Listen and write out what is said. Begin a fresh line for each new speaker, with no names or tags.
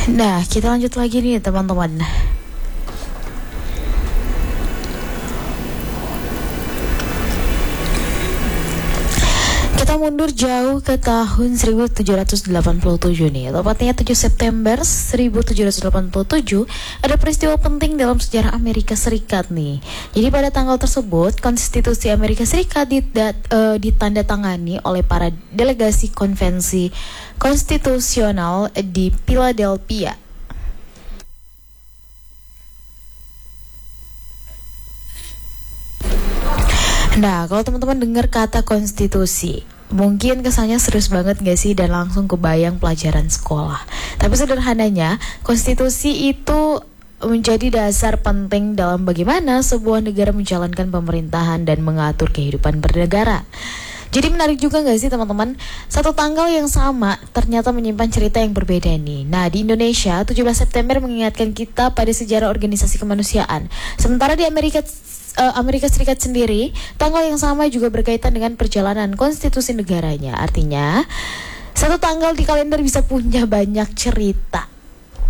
Nah, kita lanjut lagi nih teman-teman. Kita mundur jauh ke tahun 1787 nih. Tepatnya 7 September 1787 ada peristiwa penting dalam sejarah Amerika Serikat nih. Jadi pada tanggal tersebut Konstitusi Amerika Serikat ditandatangani oleh para delegasi konvensi konstitusional di Philadelphia. Nah, kalau teman-teman dengar kata konstitusi, mungkin kesannya serius banget gak sih dan langsung kebayang pelajaran sekolah. Tapi sederhananya, konstitusi itu menjadi dasar penting dalam bagaimana sebuah negara menjalankan pemerintahan dan mengatur kehidupan bernegara. Jadi menarik juga gak sih teman-teman? Satu tanggal yang sama ternyata menyimpan cerita yang berbeda nih. Nah, di Indonesia 17 September mengingatkan kita pada sejarah organisasi kemanusiaan. Sementara di Amerika Serikat sendiri, tanggal yang sama juga berkaitan dengan perjalanan konstitusi negaranya. Artinya, satu tanggal di kalender bisa punya banyak cerita.